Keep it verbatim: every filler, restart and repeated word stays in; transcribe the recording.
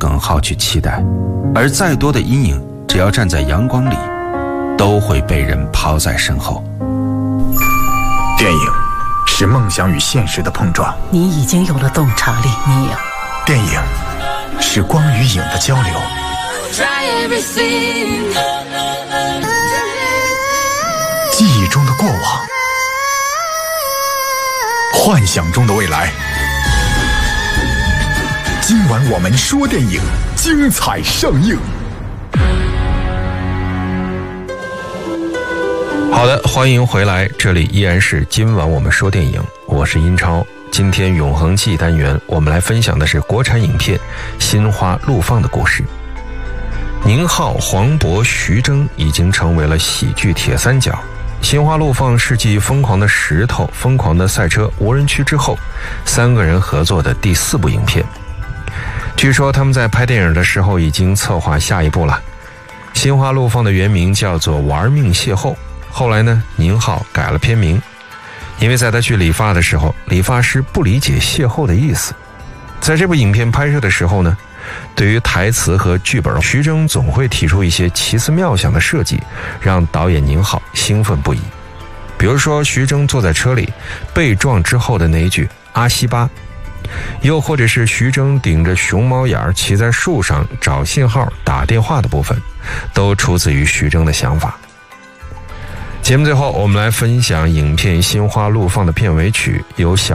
能耗去期待，而再多的阴影，只要站在阳光里，都会被人抛在身后。 电影是梦想与现实的碰撞， 你已经有了洞察力，你有。 电影是光与影的交流，记忆中的过往，幻想中的未来。今晚我们说电影，精彩上映。 好的，欢迎回来，这里依然是今晚我们说电影，我是英超。今天永恒记忆单元，我们来分享的是国产影片《心花怒放》的故事。宁浩、黄渤、徐峥已经成为了喜剧铁三角。《心花怒放》是继《疯狂的石头》《疯狂的赛车》《无人区》之后，三个人合作的第四部影片。据说他们在拍电影的时候已经策划下一部了。《心花怒放》的原名叫做《玩命邂逅》，后来呢，宁浩改了片名，因为在他去理发的时候，理发师不理解邂逅的意思。在这部影片拍摄的时候呢，对于台词和剧本，徐峥总会提出一些奇思妙想的设计，让导演宁浩兴奋不已。比如说徐峥坐在车里被撞之后的那一句阿西巴，又或者是徐峥顶着熊猫眼骑在树上找信号打电话的部分，都出自于徐峥的想法。节目最后，我们来分享影片《心花怒放》的片尾曲，由小